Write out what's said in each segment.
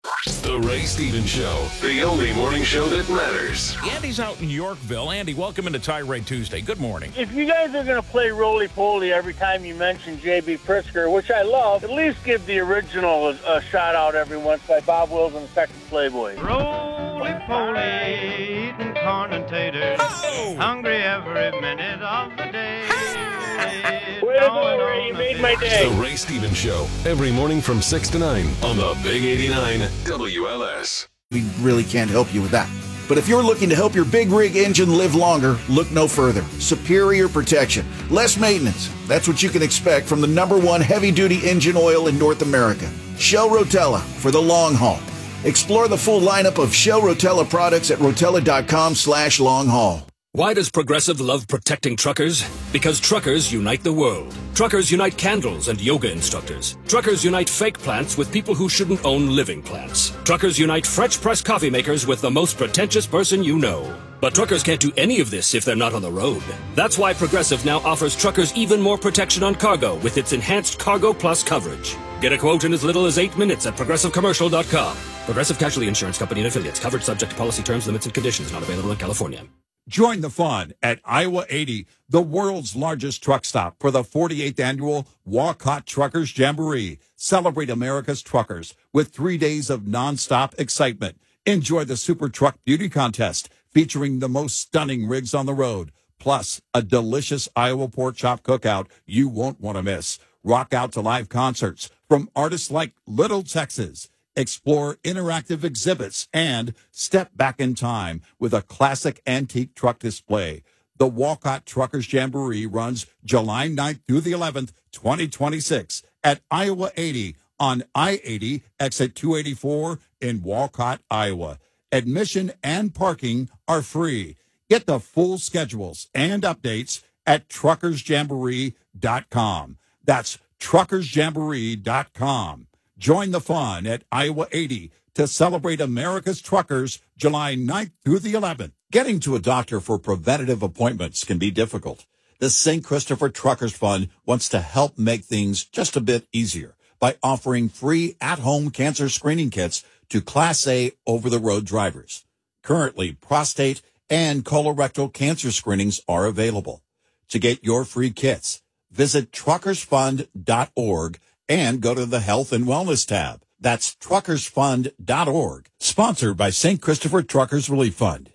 The Ray Stevens Show, the only morning show that matters. Andy's out in Yorkville. Andy, welcome into Tirade Tuesday. Good morning. If you guys are going to play roly-poly every time you mention J.B. Pritzker, which I love, at least give the original a shout-out every once by Bob Wills and the Second Playboy. Roly-poly, eating corn and taters, hungry every minute of the day. Way to go, Ray. You made my day. The Ray Stevens Show, every morning from 6 to 9 on the Big 89 WLS. We really can't help you with that. But if you're looking to help your big rig engine live longer, look no further. Superior protection, less maintenance. That's what you can expect from the #1 heavy-duty engine oil in North America. Shell Rotella for the long haul. Explore the full lineup of Shell Rotella products at rotella.com/long haul. Why does Progressive love protecting truckers? Because truckers unite the world. Truckers unite candles and yoga instructors. Truckers unite fake plants with people who shouldn't own living plants. Truckers unite French press coffee makers with the most pretentious person you know. But truckers can't do any of this if they're not on the road. That's why Progressive now offers truckers even more protection on cargo with its enhanced Cargo Plus coverage. Get a quote in as little as 8 minutes at ProgressiveCommercial.com. Progressive Casualty Insurance Company and Affiliates. Coverage subject to policy terms, limits, and conditions. Not available in California. Join the fun at Iowa 80, the world's largest truck stop, for the 48th annual Walcott Truckers Jamboree. Celebrate America's truckers with 3 days of nonstop excitement. Enjoy the Super Truck Beauty Contest featuring the most stunning rigs on the road, plus a delicious Iowa pork chop cookout you won't want to miss. Rock out to live concerts from artists like Little Texas. Explore interactive exhibits and step back in time with a classic antique truck display. The Walcott Truckers Jamboree runs July 9th through the 11th, 2026 at Iowa 80 on I-80 exit 284 in Walcott, Iowa. Admission and parking are free. Get the full schedules and updates at truckersjamboree.com. That's truckersjamboree.com. Join the fun at Iowa 80 to celebrate America's truckers July 9th through the 11th. Getting to a doctor for preventative appointments can be difficult. The St. Christopher Truckers Fund wants to help make things just a bit easier by offering free at-home cancer screening kits to Class A over-the-road drivers. Currently, prostate and colorectal cancer screenings are available. To get your free kits, visit truckersfund.org and go to the Health and Wellness tab. That's truckersfund.org. Sponsored by St. Christopher Truckers Relief Fund.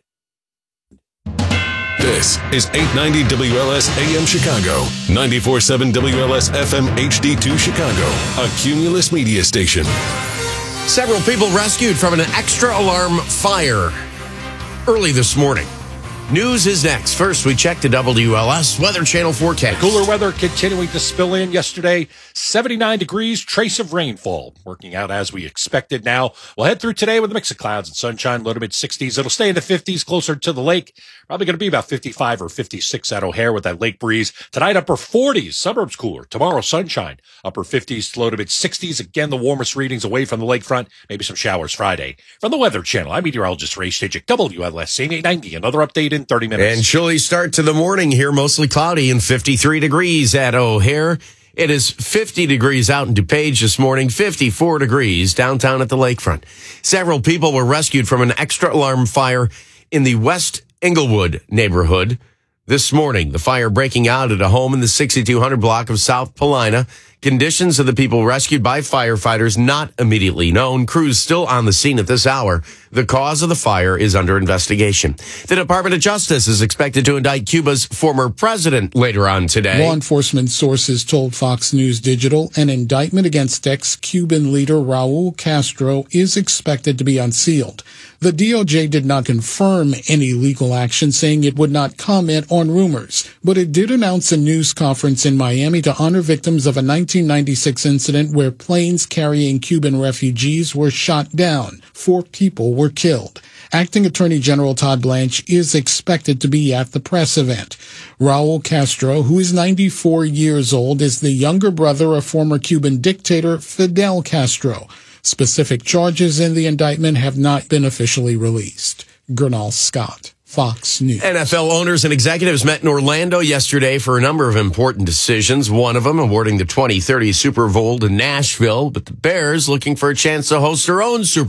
This is 890 WLS AM Chicago, 94.7 WLS FM HD2 Chicago, a Cumulus media station. Several people rescued from an extra alarm fire early this morning. News is next. First, we check the WLS Weather Channel forecast. Cooler weather continuing to spill in yesterday. 79 degrees, trace of rainfall. Working out as we expected now. We'll head through today with a mix of clouds and sunshine, low to mid-60s. It'll stay in the 50s closer to the lake. Probably going to be about 55 or 56 at O'Hare with that lake breeze. Tonight, upper 40s, suburbs cooler. Tomorrow, sunshine, upper 50s, low to mid-60s. Again, the warmest readings away from the lakefront. Maybe some showers Friday. From the Weather Channel, I'm meteorologist Ray Stejcik, WLS 890. Another update in 30 minutes. And chilly start to the morning here, mostly cloudy and 53 degrees at O'Hare. It is 50 degrees out in DuPage this morning, 54 degrees downtown at the lakefront. Several people were rescued from an extra alarm fire in the West Englewood neighborhood this morning. The fire breaking out at a home in the 6200 block of South Paulina. Conditions of the people rescued by firefighters not immediately known. Crews still on the scene at this hour. The cause of the fire is under investigation. The Department of Justice is expected to indict Cuba's former president later on today. Law enforcement sources told Fox News Digital an indictment against ex-Cuban leader Raul Castro is expected to be unsealed. The DOJ did not confirm any legal action, saying it would not comment on rumors, but it did announce a news conference in Miami to honor victims of a 1996 incident where planes carrying Cuban refugees were shot down. 4 people were killed. Acting Attorney General Todd Blanche is expected to be at the press event. Raul Castro, who is 94 years old, is the younger brother of former Cuban dictator Fidel Castro. Specific charges in the indictment have not been officially released. Gernal Scott, Fox News. NFL owners and executives met in Orlando yesterday for a number of important decisions. One of them awarding the 2030 Super Bowl to Nashville, but the Bears looking for a chance to host their own Super